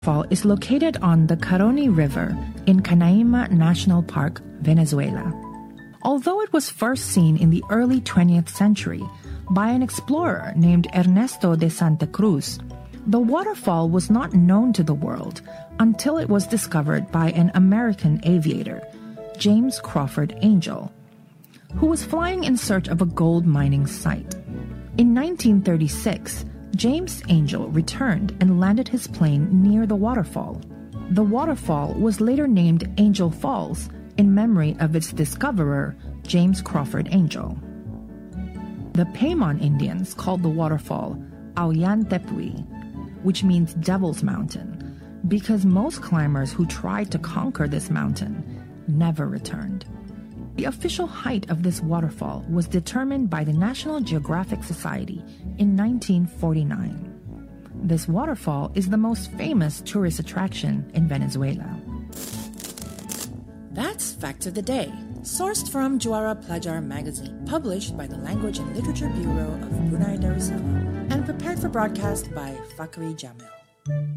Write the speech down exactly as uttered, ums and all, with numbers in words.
Fall is located on the Caroni River in Canaima National Park, Venezuela. Although it was first seen in the early twentieth century by an explorer named Ernesto de Santa Cruz, the waterfall was not known to the world until it was discovered by an American aviator, James Crawford Angel, who was flying in search of a gold mining site. In nineteen thirty-six, James Angel returned and landed his plane near the waterfall. The waterfall was later named Angel Falls in memory of its discoverer, James Crawford Angel. The Paymon Indians called the waterfall Aoyantepui, which means Devil's Mountain, because most climbers who tried to conquer this mountain never returned. The official height of this waterfall was determined by the National Geographic Society in nineteen forty-nine. This waterfall is the most famous tourist attraction in Venezuela. That's Fact of the Day, sourced from Juara Pelajar magazine, published by the Language and Literature Bureau of Brunei Darussalam, and prepared for broadcast by Fakri Jamil.